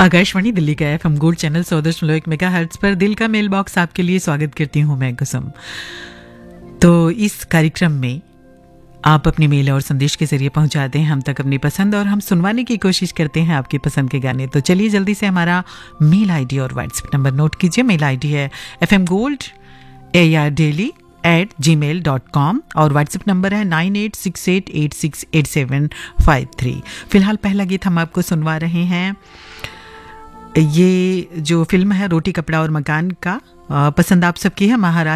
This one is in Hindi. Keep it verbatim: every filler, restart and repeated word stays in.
आकाशवाणी दिल्ली का एफएम गोल्ड चैनल सौ दशमलव एक मेगा हर्ट्ज पर दिल का मेल बॉक्स आपके लिए स्वागत करती हूँ मैं कुसुम। तो इस कार्यक्रम में आप अपनी मेल और संदेश के जरिए पहुंचाते हैं हम तक अपनी पसंद और हम सुनवाने की कोशिश करते हैं आपकी पसंद के गाने। तो चलिए जल्दी से हमारा मेल आईडी और व्हाट्सएप नंबर नोट कीजिए। मेल आईडी है F M gold A R daily eight ji mail dot com और व्हाट्सएप नंबर है nine eight six eight eight six eight seven five three. फिलहाल पहला गीत हम आपको सुनवा रहे हैं। ये जो फिल्म है रोटी कपड़ा और मकान का, पसंद आप सबकी है। महाराज